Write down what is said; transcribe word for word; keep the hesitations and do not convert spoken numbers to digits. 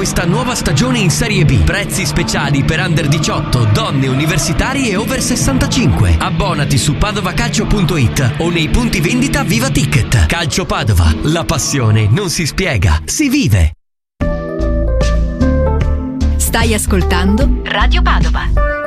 questa nuova stagione in Serie B. Prezzi speciali per under diciotto, donne, universitari e over sessantacinque. Abbonati su padovacalcio punto it o nei punti vendita Viva Ticket. Calcio Padova, la passione non si spiega, si vive. Stai ascoltando Radio Padova.